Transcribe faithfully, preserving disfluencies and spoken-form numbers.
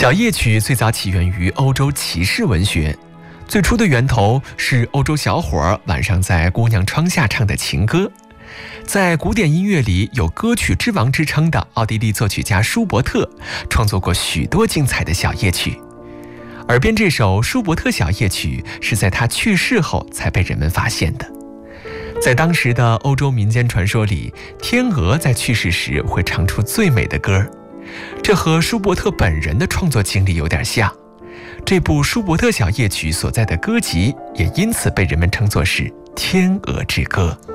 小夜曲最早起源于欧洲骑士文学，最初的源头是欧洲小伙晚上在姑娘窗下唱的情歌。在古典音乐里有歌曲之王之称的奥地利作曲家舒伯特创作过许多精彩的小夜曲，耳边这首舒伯特小夜曲是在他去世后才被人们发现的。在当时的欧洲民间传说里，天鹅在去世时会唱出最美的歌，这和舒伯特本人的创作经历有点像。这部舒伯特小夜曲所在的歌集也因此被人们称作是《天鹅之歌》。